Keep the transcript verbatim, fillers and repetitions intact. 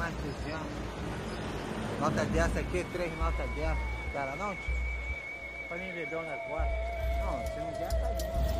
mais duzentos. Nota dessa aqui, três notas dessa. Espera não, tio? Pra mim beber um negócio. Não, se não der, tá bom.